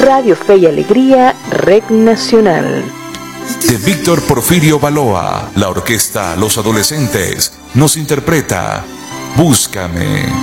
Radio Fe y Alegría, Red Nacional. De Víctor Porfirio Baloa, la orquesta Los Adolescentes nos interpreta Búscame.